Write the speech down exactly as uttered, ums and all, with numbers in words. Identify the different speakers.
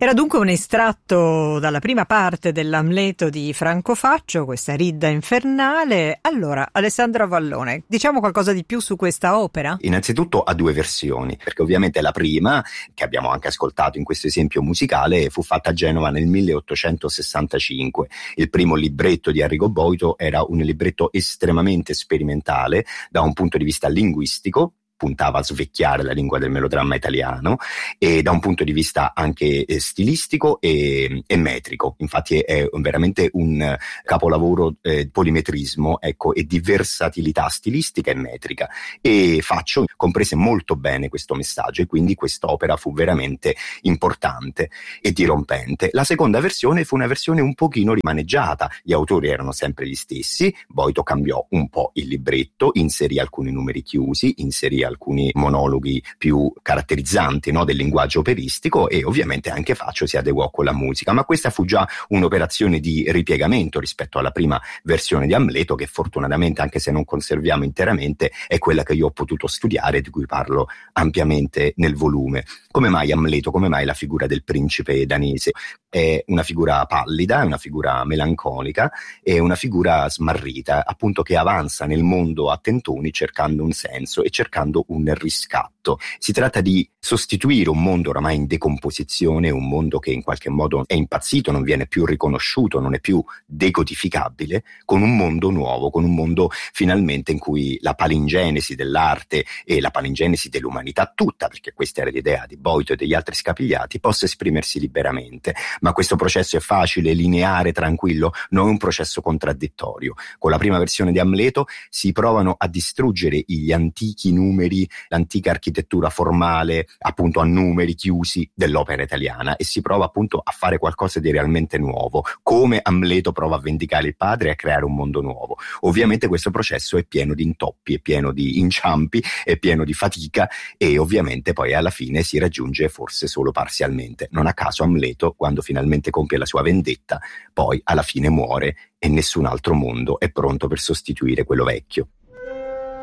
Speaker 1: Era dunque un estratto dalla prima parte dell'Amleto di Franco Faccio, questa Ridda infernale. Allora, Alessandro Avallone, diciamo qualcosa di più su questa opera?
Speaker 2: Innanzitutto ha due versioni, perché ovviamente la prima, che abbiamo anche ascoltato in questo esempio musicale, fu fatta a Genova nel milleottocentosessantacinque. Il primo libretto di Arrigo Boito era un libretto estremamente sperimentale da un punto di vista linguistico, puntava a svecchiare la lingua del melodramma italiano, e da un punto di vista anche eh, stilistico e, e metrico. Infatti è, è veramente un capolavoro eh, polimetrismo, ecco, e di versatilità stilistica e metrica, e Faccio comprese molto bene questo messaggio, e quindi quest'opera fu veramente importante e dirompente. La seconda versione fu una versione un pochino rimaneggiata, gli autori erano sempre gli stessi, Boito cambiò un po' il libretto, inserì alcuni numeri chiusi, inserì alcuni monologhi più caratterizzanti, no, del linguaggio operistico, e ovviamente anche Faccio si adeguò con la musica, ma questa fu già un'operazione di ripiegamento rispetto alla prima versione di Amleto, che fortunatamente, anche se non conserviamo interamente, è quella che io ho potuto studiare, di cui parlo ampiamente nel volume. Come mai Amleto? Come mai la figura del principe danese? È una figura pallida, è una figura melanconica, è una figura smarrita, appunto, che avanza nel mondo a tentoni cercando un senso e cercando un riscatto. Si tratta di sostituire un mondo oramai in decomposizione, un mondo che in qualche modo è impazzito, non viene più riconosciuto, non è più decodificabile, con un mondo nuovo, con un mondo finalmente in cui la palingenesi dell'arte e la palingenesi dell'umanità tutta, perché questa era l'idea di Boito e degli altri scapigliati, possa esprimersi liberamente. Ma questo processo è facile, lineare, tranquillo? Non è un processo contraddittorio. Con la prima versione di Amleto si provano a distruggere gli antichi numeri, l'antica architettura formale, appunto, a numeri chiusi dell'opera italiana, e si prova appunto a fare qualcosa di realmente nuovo, come Amleto prova a vendicare il padre e a creare un mondo nuovo. Ovviamente questo processo è pieno di intoppi, è pieno di inciampi, è pieno di fatica, e ovviamente poi alla fine si raggiunge forse solo parzialmente. Non a caso Amleto, quando finalmente compie la sua vendetta, poi alla fine muore, e nessun altro mondo è pronto per sostituire quello vecchio.